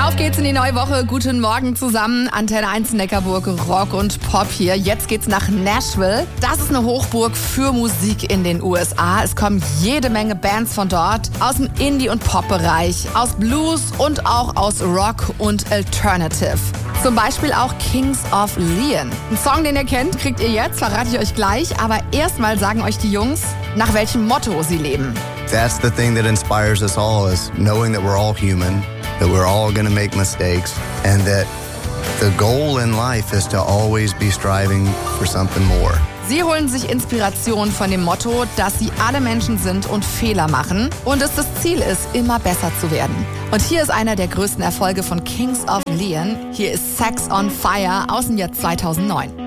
Auf geht's in die neue Woche. Guten Morgen zusammen. Antenne 1 Neckarburg, Rock und Pop hier. Jetzt geht's nach Nashville. Das ist eine Hochburg für Musik in den USA. Es kommen jede Menge Bands von dort. Aus dem Indie- und Pop-Bereich, aus Blues und auch aus Rock und Alternative. Zum Beispiel auch Kings of Leon. Ein Song, den ihr kennt, kriegt ihr jetzt, verrate ich euch gleich. Aber erstmal sagen euch die Jungs, nach welchem Motto sie leben. That's the thing that inspires us all, is knowing that we're all human, that we're all going to make mistakes, and that the goal in life is to always be striving for something more. Sie holen sich Inspiration von dem Motto, dass sie alle Menschen sind und Fehler machen und es das Ziel ist, immer besser zu werden. Und hier ist einer der größten Erfolge von Kings of Leon. Hier ist Sex on Fire aus dem Jahr 2009.